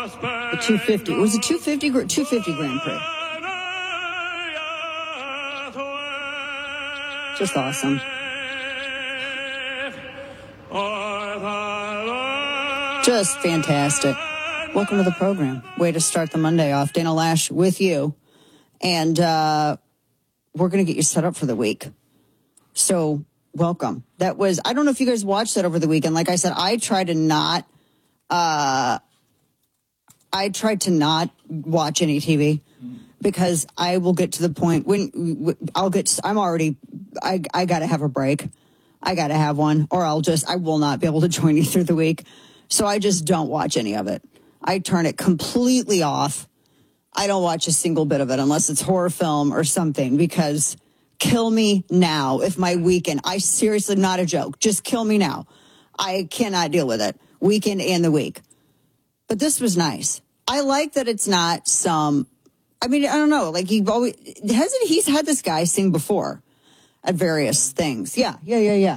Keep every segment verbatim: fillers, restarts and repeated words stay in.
The two fifty. It was a two fifty, two fifty Grand Prix. Just awesome. Just fantastic. Welcome to the program. Way to start the Monday off. Dana Lash with you. And uh, we're going to get you set up for the week. So welcome. That was, I don't know if you guys watched that over the weekend. Like I said, I try to not, uh, I tried to not watch any T V because I will get to the point when I'll get, I'm already, I, I got to have a break. I got to have one, or I'll just, I will not be able to join you through the week. So I just don't watch any of it. I turn it completely off. I don't watch a single bit of it unless it's horror film or something, because kill me now if my weekend, I seriously, not a joke, just kill me now. I cannot deal with it, weekend and the week. But this was nice. I like that it's not some, I mean, I don't know, like he always, hasn't, he's had this guy sing before at various things. Yeah, yeah, yeah, yeah.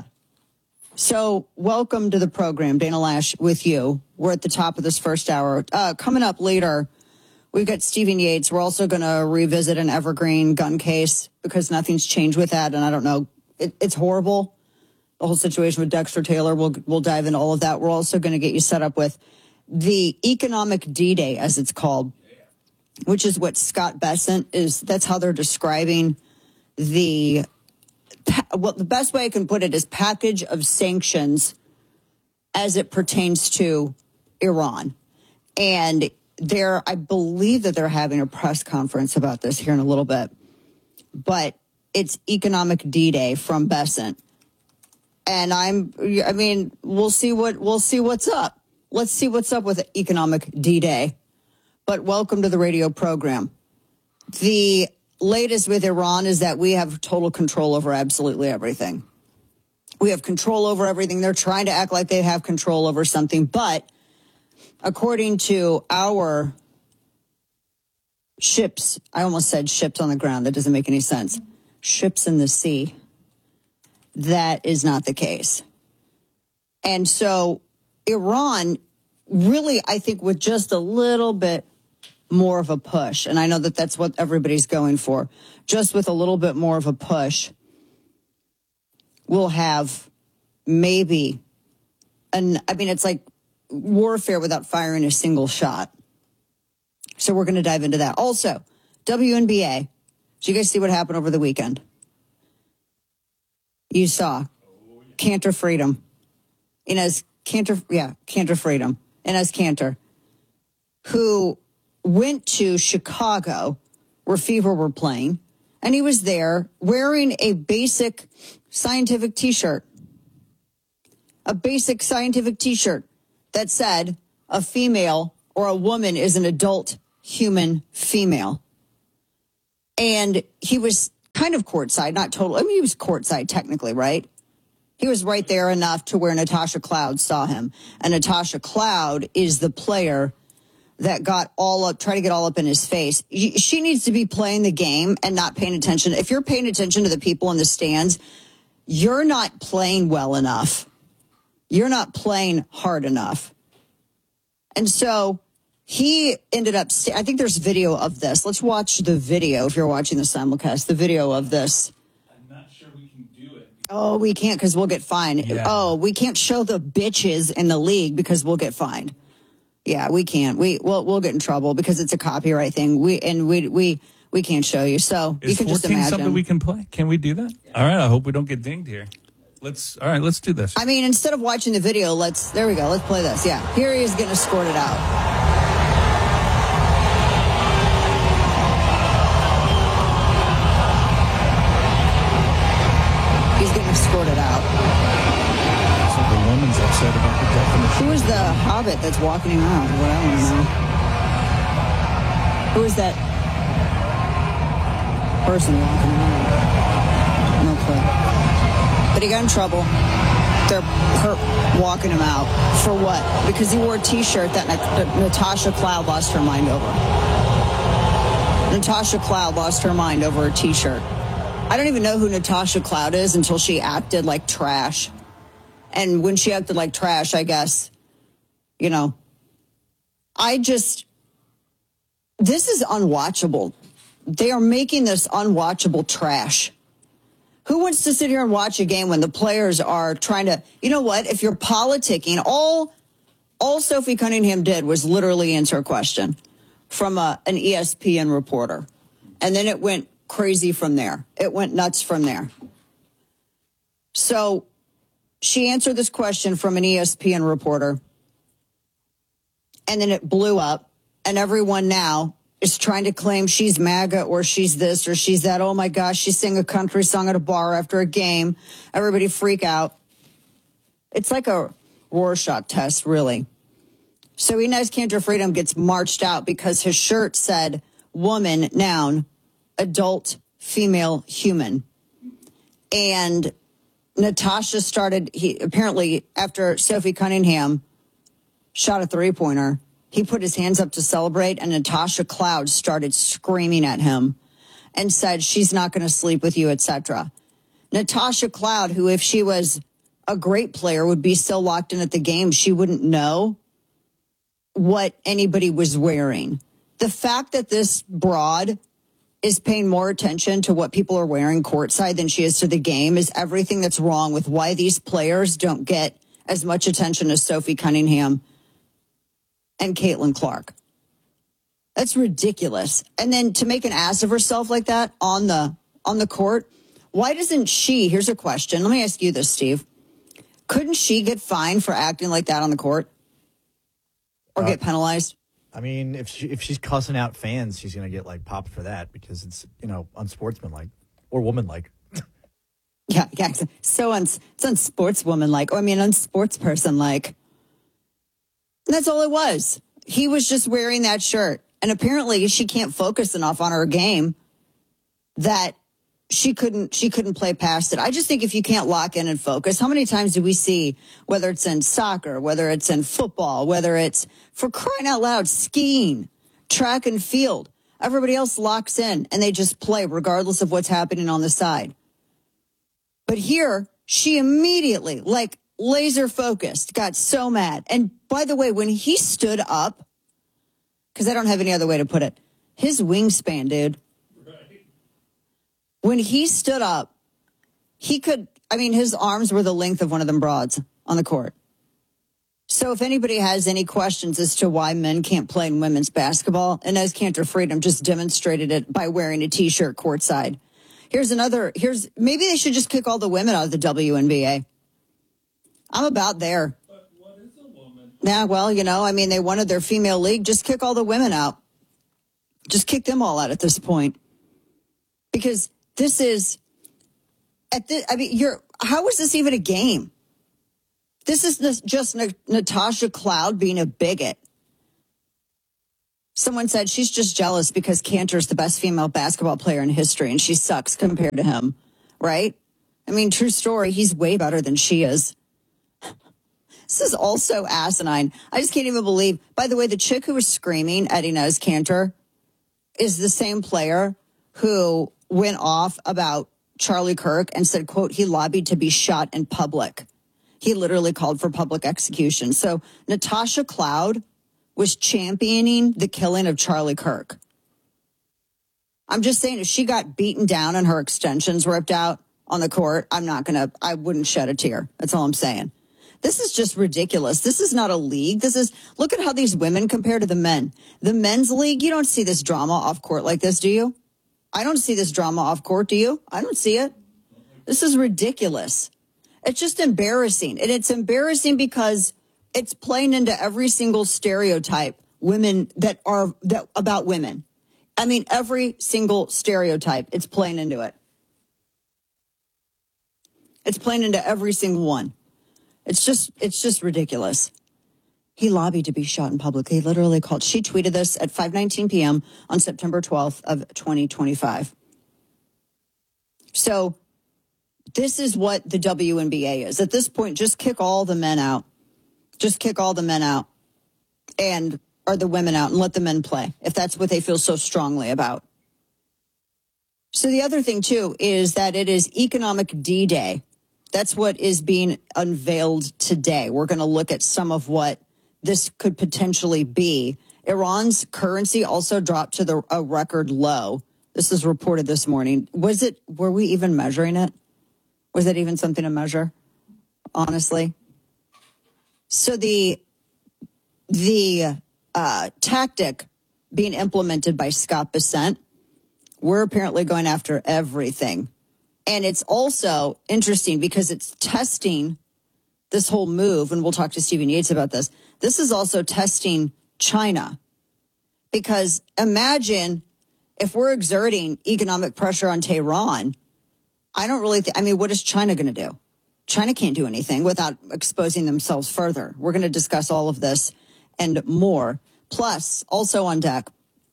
So welcome to the program, Dana Lash with you. We're at the top of this first hour. Uh, coming up later, we've got Stephen Yates. We're also going to revisit an evergreen gun case because nothing's changed with that. And I don't know, it, it's horrible. The whole situation with Dexter Taylor, we'll, we'll dive into all of that. We're also going to get you set up with the economic D-Day, as it's called, which is what Scott Bessent is. That's how they're describing the, well, the best way I can put it is package of sanctions as it pertains to Iran. And they're, I believe that they're having a press conference about this here in a little bit, but it's economic D-Day from Bessent. And I'm, I mean, we'll see what, we'll see what's up. Let's see what's up with economic D-Day. But welcome to the radio program. The latest with Iran is that we have total control over absolutely everything. We have control over everything. They're trying to act like they have control over something. But according to our ships, I almost said ships on the ground. That doesn't make any sense. Ships in the sea. That is not the case. And so Iran really, I think, with just a little bit more of a push, and I know that that's what everybody's going for, just with a little bit more of a push, we'll have maybe, an, I mean, it's like warfare without firing a single shot. So we're going to dive into that. Also, W N B A. Did you guys see what happened over the weekend? You saw Cantor Freedom. Inez Cantor, yeah, Cantor Freedom. Inez Cantor, who went to Chicago where Fever were playing, and he was there wearing a basic scientific T-shirt. A basic scientific T-shirt that said a female or a woman is an adult human female. And he was kind of courtside, not total. I mean, he was courtside technically, right? He was right there enough to where Natasha Cloud saw him. And Natasha Cloud is the player that got all up, try to get all up in his face. She needs to be playing the game and not paying attention. If you're paying attention to the people in the stands, you're not playing well enough. You're not playing hard enough. And so he ended up, I think there's video of this. Let's watch the video if you're watching the simulcast, the video of this. I'm not sure we can do it. Oh, we can't because we'll get fined. Yeah. Oh, we can't show the bitches in the league because we'll get fined. Yeah, we can't. We we'll we'll get in trouble because it's a copyright thing. We and we we we can't show you. So Is you can just imagine. Something we can play? Can we do that? Yeah. All right. I hope we don't get dinged here. Let's. All right. Let's do this. I mean, instead of watching the video, let's. There we go. Let's play this. Yeah. Here he is getting escorted out. He's getting escorted out. The woman's upset about the definition. Who is the hobbit that's walking him out? What I want to know. Who is that person walking him out? No clue. But he got in trouble. They're hurt walking him out. For what? Because he wore a T-shirt that Natasha Cloud lost her mind over. Natasha Cloud lost her mind over a T-shirt. I don't even know who Natasha Cloud is until she acted like trash. And when she acted like trash, I guess, you know, I just, this is unwatchable. They are making this unwatchable trash. Who wants to sit here and watch a game when the players are trying to, you know what, if you're politicking, all all Sophie Cunningham did was literally answer a question from a, an E S P N reporter. And then it went crazy from there. It went nuts from there. So she answered this question from an E S P N reporter. And then it blew up. And everyone now is trying to claim she's MAGA or she's this or she's that. Oh, my gosh, she sang a country song at a bar after a game. Everybody freak out. It's like a Rorschach test, really. So Inez Cantor Freedom gets marched out because his shirt said woman, noun, adult, female, human. And Natasha started, he apparently, after Sophie Cunningham shot a three-pointer, he put his hands up to celebrate, and Natasha Cloud started screaming at him and said, she's not going to sleep with you, et cetera. Natasha Cloud, who if she was a great player would be so locked in at the game, she wouldn't know what anybody was wearing. The fact that this broad is paying more attention to what people are wearing courtside than she is to the game is everything that's wrong with why these players don't get as much attention as Sophie Cunningham and Caitlin Clark. That's ridiculous. And then to make an ass of herself like that on the on the court, why doesn't she, here's a question. Let me ask you this, Steve. Couldn't she get fined for acting like that on the court? Or uh, get penalized? I mean, if she, if she's cussing out fans, she's going to get like popped for that because it's, you know, unsportsmanlike or womanlike. Yeah, yeah. So un, it's unsportswoman-like. Or I mean, unsportsperson-like. And that's all it was. He was just wearing that shirt. And apparently she can't focus enough on her game that she couldn't she couldn't play past it. I just think if you can't lock in and focus, how many times do we see, whether it's in soccer, whether it's in football, whether it's, for crying out loud, skiing, track and field, everybody else locks in and they just play regardless of what's happening on the side. But here, she immediately, like laser focused, got so mad. And by the way, when he stood up, because I don't have any other way to put it, his wingspan, dude. Right. When he stood up, he could, I mean, his arms were the length of one of them broads on the court. So if anybody has any questions as to why men can't play in women's basketball, Inez Cantor Freedom just demonstrated it by wearing a T-shirt courtside. Here's another, here's, maybe they should just kick all the women out of the W N B A. I'm about there. But what is a woman? Yeah, well, you know, I mean, they wanted their female league. Just kick all the women out. Just kick them all out at this point. Because this is, at the, I mean, you're, how is this even a game? This is just Natasha Cloud being a bigot. Someone said she's just jealous because Cantor's the best female basketball player in history and she sucks compared to him, right? I mean, true story, he's way better than she is. This is also asinine. I just can't even believe. By the way, the chick who was screaming at Inez Cantor is the same player who went off about Charlie Kirk and said, quote, he lobbied to be shot in public. He literally called for public execution. So Natasha Cloud was championing the killing of Charlie Kirk. I'm just saying, if she got beaten down and her extensions ripped out on the court, I'm not going to, I wouldn't shed a tear. That's all I'm saying. This is just ridiculous. This is not a league. This is, look at how these women compare to the men. The men's league, you don't see this drama off court like this, do you? I don't see this drama off court, do you? I don't see it. This is ridiculous. It's just embarrassing. And it's embarrassing because it's playing into every single stereotype women that are that about women. I mean, every single stereotype, it's playing into it. It's playing into every single one. It's just it's just ridiculous. He lobbied to be shot in public. He literally called. She tweeted this at five nineteen p.m. on September twelfth of twenty twenty-five. So this is what the W N B A is. At this point, just kick all the men out. Just kick all the men out and or the women out and let the men play if that's what they feel so strongly about. So the other thing, too, is that it is Economic D-Day. That's what is being unveiled today. We're going to look at some of what this could potentially be. Iran's currency also dropped to the a record low. This is reported this morning. Was it, were we even measuring it? Was it even something to measure? Honestly. So the, the uh, tactic being implemented by Scott Bessent, we're apparently going after everything. And it's also interesting because it's testing this whole move, and we'll talk to Stephen Yates about this. This is also testing China. Because imagine if we're exerting economic pressure on Tehran, I don't really think, I mean, what is China going to do? China can't do anything without exposing themselves further. We're going to discuss all of this and more. Plus, also on deck,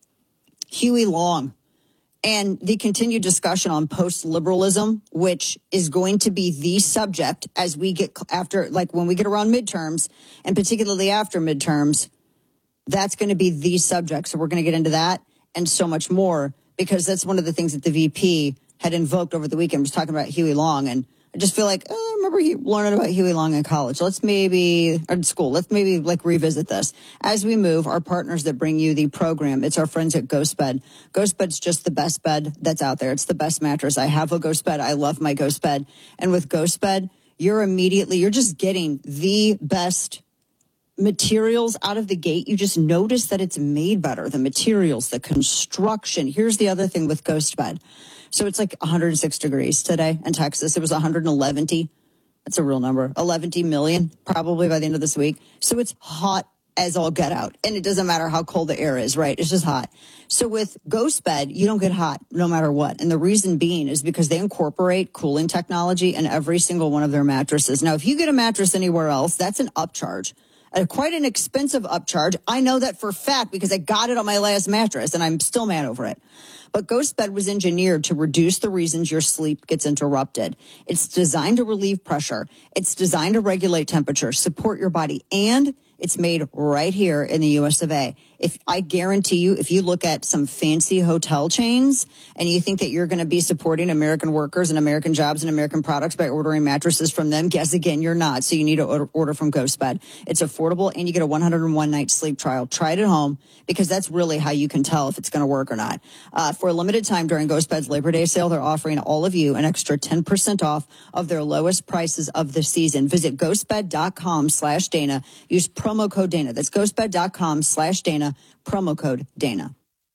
Huey Long and the continued discussion on post-liberalism, which is going to be the subject as we get after, like when we get around midterms, and particularly after midterms, that's going to be the subject. So we're going to get into that and so much more, because that's one of the things that the V P had invoked over the weekend, was talking about Huey Long. And I just feel like, oh, I remember he, learning about Huey Long in college. Let's maybe, or in school, let's maybe like revisit this. As we move, our partners that bring you the program, it's our friends at GhostBed. GhostBed's just the best bed that's out there. It's the best mattress. I have a GhostBed. I love my GhostBed. And with GhostBed, you're immediately, you're just getting the best materials out of the gate. You just notice that it's made better. The materials, the construction. Here's the other thing with GhostBed. So it's like one hundred six degrees today in Texas. It was one hundred eleven. That's a real number. eleven million probably by the end of this week. So it's hot as all get out. And it doesn't matter how cold the air is, right? It's just hot. So with GhostBed, you don't get hot no matter what. And the reason being is because they incorporate cooling technology in every single one of their mattresses. Now, if you get a mattress anywhere else, that's an upcharge. Uh, quite an expensive upcharge. I know that for a fact because I got it on my last mattress and I'm still mad over it. But GhostBed was engineered to reduce the reasons your sleep gets interrupted. It's designed to relieve pressure. It's designed to regulate temperature, support your body, and it's made right here in the U S of A. If I guarantee you, if you look at some fancy hotel chains and you think that you're going to be supporting American workers and American jobs and American products by ordering mattresses from them, guess again, you're not. So you need to order, order from GhostBed. It's affordable and you get a one hundred one night sleep trial. Try it at home because that's really how you can tell if it's going to work or not. Uh, for a limited time during GhostBed's Labor Day sale, they're offering all of you an extra ten percent off of their lowest prices of the season. Visit ghostbed.com slash Dana. Use promo code Dana. That's ghostbed.com slash Dana. Promo code Dana.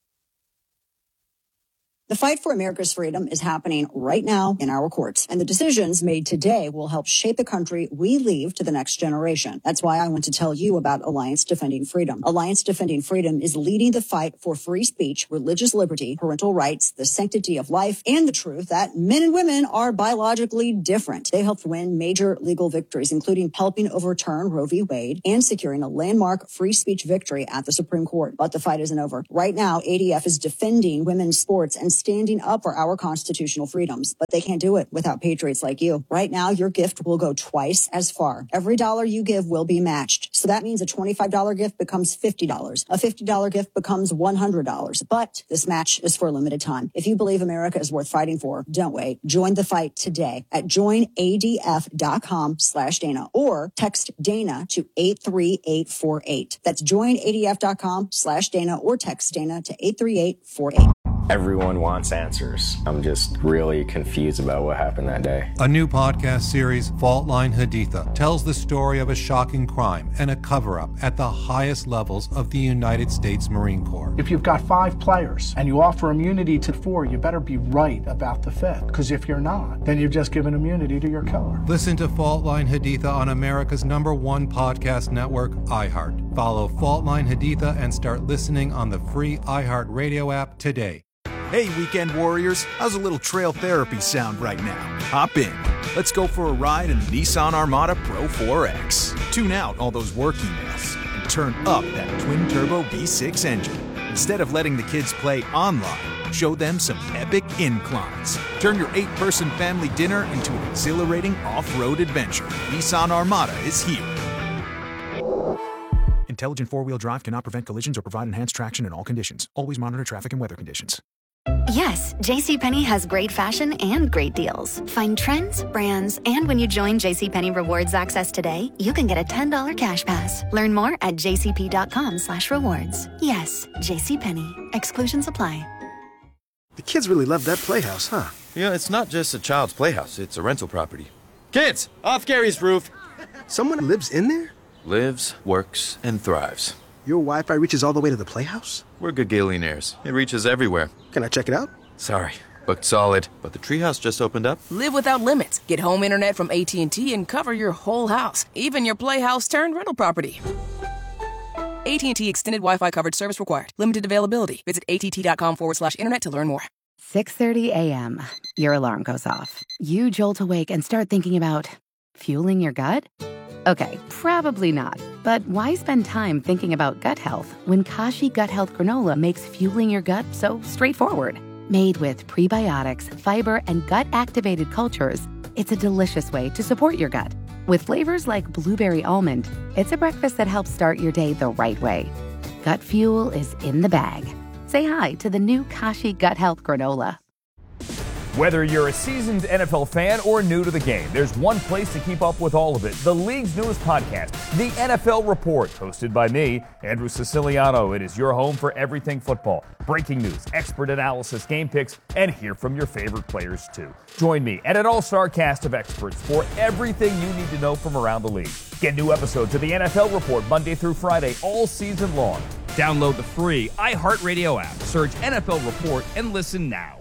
The fight for America's freedom is happening right now in our courts, and the decisions made today will help shape the country we leave to the next generation. That's why I want to tell you about Alliance Defending Freedom. Alliance Defending Freedom is leading the fight for free speech, religious liberty, parental rights, the sanctity of life, and the truth that men and women are biologically different. They helped win major legal victories, including helping overturn Roe v. Wade and securing a landmark free speech victory at the Supreme Court. But the fight isn't over. Right now, A D F is defending women's sports and standing up for our constitutional freedoms, but they can't do it without patriots like you. Right now, your gift will go twice as far. Every dollar you give will be matched. So that means a twenty-five dollars gift becomes fifty dollars. A fifty dollars gift becomes one hundred dollars. But this match is for a limited time. If you believe America is worth fighting for, don't wait. Join the fight today at joinadf.com slash Dana or text Dana to eight three eight four eight. That's joinadf.com slash Dana or text Dana to eight three eight four eight. Everyone wants answers. I'm just really confused about what happened that day. A new podcast series, Fault Line Haditha, tells the story of a shocking crime and a cover-up at the highest levels of the United States Marine Corps. If you've got five players and you offer immunity to four, you better be right about the fifth. Because if you're not, then you've just given immunity to your killer. Listen to Fault Line Haditha on America's number one podcast network, iHeart. Follow Fault Line Haditha and start listening on the free iHeart Radio app today. Hey, weekend warriors, how's a little trail therapy sound right now? Hop in. Let's go for a ride in the Nissan Armada Pro four X. Tune out all those work emails and turn up that twin-turbo V six engine. Instead of letting the kids play online, show them some epic inclines. Turn your eight-person family dinner into an exhilarating off-road adventure. Nissan Armada is here. Intelligent four-wheel drive cannot prevent collisions or provide enhanced traction in all conditions. Always monitor traffic and weather conditions. Yes, JCPenney has great fashion and great deals. Find trends, brands, and when you join JCPenney Rewards Access today, you can get a ten dollars cash pass. Learn more at jcp.com slash rewards. Yes, JCPenney. Exclusions apply. The kids really love that playhouse, huh? Yeah, it's not just a child's playhouse, it's a rental property. Kids, off Gary's roof. Someone lives in there? Lives, works, and thrives. Your Wi-Fi reaches all the way to the playhouse? We're Gagillionaires. It reaches everywhere. Can I check it out? Sorry, booked solid. But the treehouse just opened up. Live without limits. Get home internet from A T and T and cover your whole house, even your playhouse turned rental property. A T and T extended Wi-Fi coverage service required. Limited availability. Visit att.com forward slash internet to learn more. six thirty a.m. Your alarm goes off. You jolt awake and start thinking about fueling your gut? Okay, probably not. But why spend time thinking about gut health when Kashi Gut Health Granola makes fueling your gut so straightforward? Made with prebiotics, fiber, and gut-activated cultures, it's a delicious way to support your gut. With flavors like blueberry almond, it's a breakfast that helps start your day the right way. Gut fuel is in the bag. Say hi to the new Kashi Gut Health Granola. Whether you're a seasoned N F L fan or new to the game, there's one place to keep up with all of it. The league's newest podcast, The N F L Report, hosted by me, Andrew Siciliano. It is your home for everything football. Breaking news, expert analysis, game picks, and hear from your favorite players, too. Join me and an all-star cast of experts for everything you need to know from around the league. Get new episodes of The N F L Report Monday through Friday, all season long. Download the free iHeartRadio app, search N F L Report, and listen now.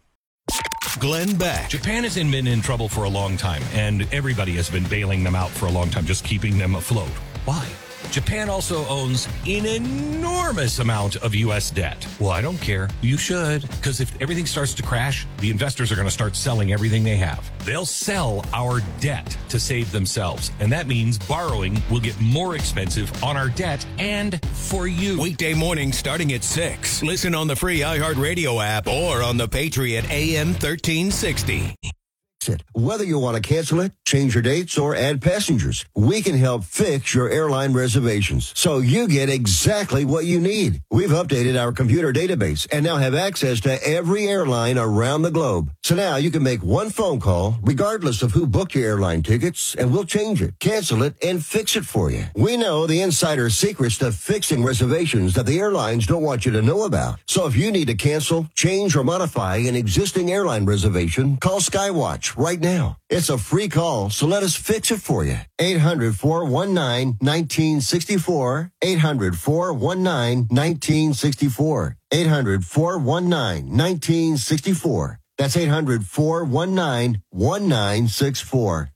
Glenn Beck. Japan has been in trouble for a long time, and everybody has been bailing them out for a long time, just keeping them afloat. Why? Japan also owns an enormous amount of U S debt. Well, I don't care. You should, because if everything starts to crash, the investors are going to start selling everything they have. They'll sell our debt to save themselves, and that means borrowing will get more expensive on our debt and for you. Weekday mornings starting at six. Listen on the free iHeartRadio app or on the Patriot A M thirteen sixty. Whether you want to cancel it, change your dates, or add passengers, we can help fix your airline reservations so you get exactly what you need. We've updated our computer database and now have access to every airline around the globe. So now you can make one phone call regardless of who booked your airline tickets, and we'll change it, cancel it, and fix it for you. We know the insider secrets to fixing reservations that the airlines don't want you to know about. So if you need to cancel, change, or modify an existing airline reservation, call Skywatch right now. It's a free call, so let us fix it for you. eight hundred, four one nine, one nine six four. eight hundred, four one nine, one nine six four. eight hundred, four one nine, one nine six four. That's eight hundred, four one nine, one nine six four.